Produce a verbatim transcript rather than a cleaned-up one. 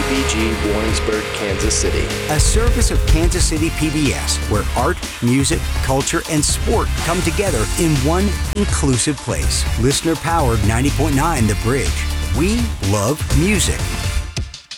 B G Warrensburg, Kansas City. A service of Kansas City P B S, where art, music, culture, and sport come together in one inclusive place. Listener-powered ninety point nine The Bridge. We love music.